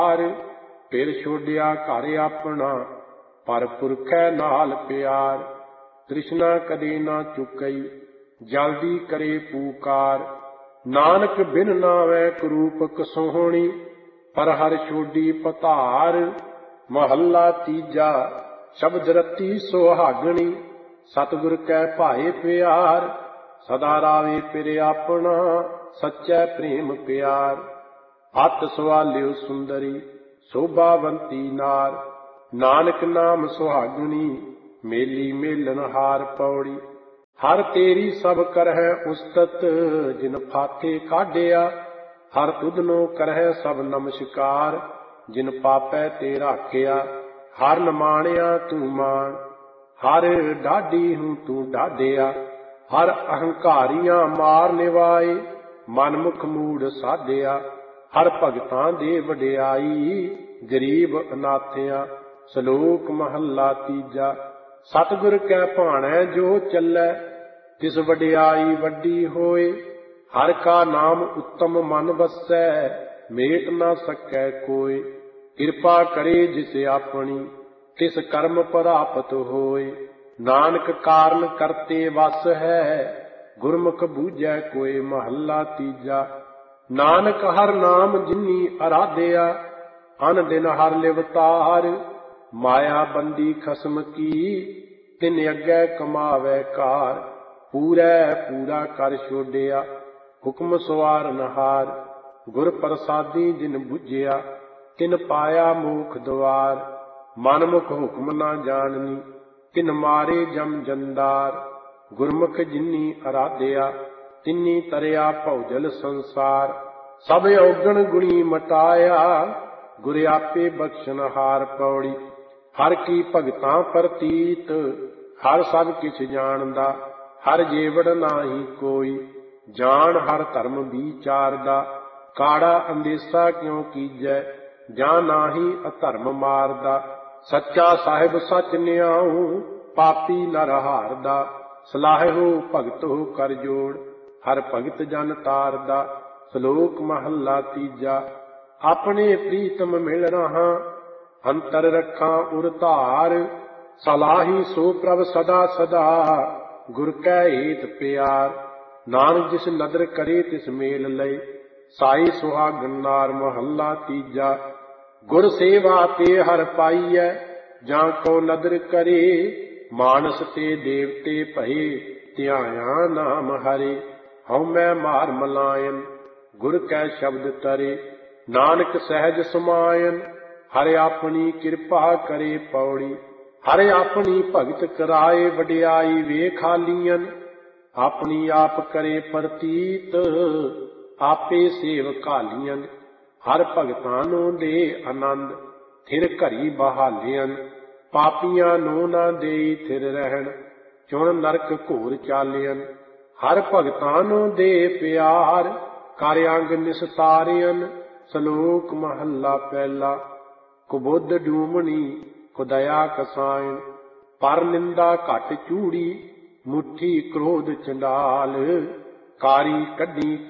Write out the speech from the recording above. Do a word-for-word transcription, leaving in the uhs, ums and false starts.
फिर छोड़िया घर अपना पर पुरखै नाल प्यार। तृष्णा कदे ना चुकई जल्दी करे पुकार। नानक बिन नावै कुरूप कसोहणी पर हर छोड़ी पतार। महला तीजा शब्द रती सुहागणी सतगुर कै भाए प्यार। सदा रावे फिर अपना सच्चै प्रेम प्यार। अत सवाल्यो सुंदरी शोभावंती नार। नानक नाम सुहागणी मेली मेलन हार पौड़ी। हर तेरी सब करह उस्तत जिन फाथे काढ़िया। हर तुधनो करह सब नमस्कार जिन पापै ते राखिया। हर नमाणिया तू मान हर डाढी हूँ तू डाढिया। हर अहंकारियां मार निवाए मनमुख मूड साधिया। हर भगतां दे वडियाई गरीब अनाथिया। सलोक महला तीजा सतगुर कै भाणै जो चलै तिस वडियाई वड्डी होए। हर का नाम उत्तम मन वसै मेट ना सकै कोय। कृपा करे जिस अपनी तिस कर्म प्राप्त होए। नानक कारण करते वस है गुरमुख बूझै कोय। महला तीजा नानक हर नाम जिनी आराध्या अन दिन हर लिवतार। माया बंदी खसम की तिन अग्गै कमावै कार। पूरै पूरा कर छोड़िया हुक्म सवारन हार। गुर प्रसादी जिन बुझिया तिन पाया मोख द्वार। मनमुख हुक्म ना जाननी तिन मारे जम जंदार। गुरमुख जिनी आराध्या तिनी तरिया भौजल संसार। सब औगण गुणी मटाया गुर आपे बख्शन हार पौड़ी। हर की भगतां प्रतीत हर सब किछ जानदा। हर जेवड़ नाही कोई जान हर धर्म विचारदा। काड़ा अंदेसा क्यों कीजै जां नाही अधर्म मारदा। सच्चा साहिब सच न्याऊ पापी नर हारदा। सलाहो भगत हो कर जोड़ हर भगत जन तारदा। सलोक महला तीजा अपने प्रीतम मिल रहा अंतर रखा उर धार। सलाही सो प्रभ सदा सदा गुर कै हेत प्यार। नानक जिस नदर करे तिस मेल लय साई सुहागन नार। महला तीजा गुर सेवा ते हर पाईऐ जां को नदर करे। मानस ते देवते भये ध्याया नाम हरे। हਉ मैं मार मलायन गुर कै शब्द तरे। नानक सहज समायन हर अपनी कृपा करे पौड़ी। हर अपनी भगत कराए वडियाई वेखालीयन। अपनी आप करे प्रतीत आपे सेव कालीयन। हर भगतां नूं दे आनंद थिर घरी बहालियन। पापियां नूं ना देई थिर रहन चुन नरक घोर चालियन। हर भगतां नूं दे प्यार कर अंग निस्तारियन। सलोक महला पहला कुबुध डूमणी कुदया कसायन। पर निंदा घट चूड़ी मुट्ठी क्रोध चंडाल। कारी कढ़ी